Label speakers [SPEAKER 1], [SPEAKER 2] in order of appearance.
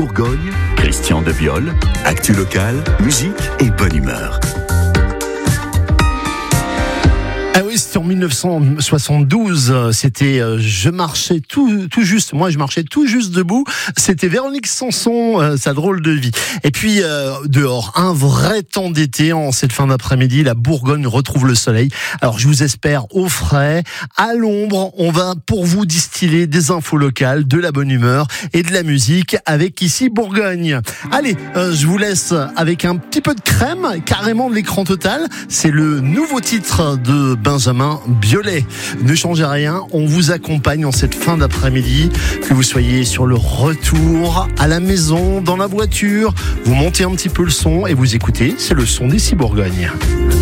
[SPEAKER 1] Bourgogne, Christian Debiol, actu locale, musique et bonne humeur.
[SPEAKER 2] Ah oui, c'était en 1972, c'était je marchais tout juste debout, c'était Véronique Sanson, sa drôle de vie. Et puis dehors, un vrai temps d'été en cette fin d'après-midi, la Bourgogne retrouve le soleil. Alors je vous espère au frais, à l'ombre, on va pour vous distiller des infos locales, de la bonne humeur et de la musique avec ici Bourgogne. Allez, je vous laisse avec un petit peu de crème, carrément de l'écran total, c'est le nouveau titre de Benjamin Biolay. Ne changez rien, on vous accompagne en cette fin d'après-midi, que vous soyez sur le retour, à la maison, dans la voiture, vous montez un petit peu le son et vous écoutez, c'est le son d'ici Bourgogne.